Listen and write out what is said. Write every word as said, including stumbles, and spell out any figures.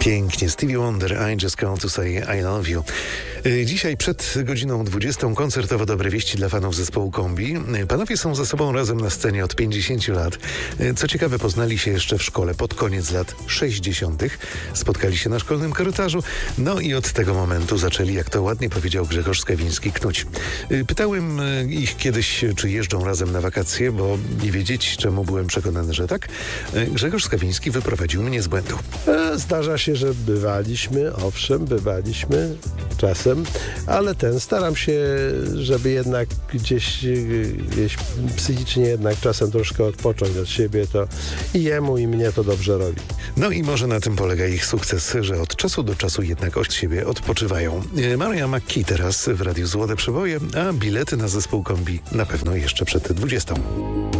Pięknie. Stevie Wonder, I just called to say I love you. Dzisiaj przed godziną dwudziestą koncertowo dobre wieści dla fanów zespołu Kombi. Panowie są ze sobą razem na scenie od pięćdziesięciu lat. Co ciekawe, poznali się jeszcze w szkole pod koniec lat sześćdziesiątych. Spotkali się na szkolnym korytarzu. No i od tego momentu zaczęli, jak to ładnie powiedział Grzegorz Skawiński, knuć. Pytałem ich kiedyś, czy jeżdżą razem na wakacje, bo nie wiedzieć, czemu byłem przekonany, że tak. Grzegorz Skawiński wyprowadził mnie z błędu. Zdarza się, że bywaliśmy, owszem, bywaliśmy czasem, ale ten staram się, żeby jednak gdzieś, gdzieś psychicznie jednak czasem troszkę odpocząć od siebie, to i jemu, i mnie to dobrze robi. No i może na tym polega ich sukces, że od czasu do czasu jednak od siebie odpoczywają. Maria McKee teraz w Radiu Złote Przeboje, a bilety na zespół Kombi na pewno jeszcze przed dwudziestą.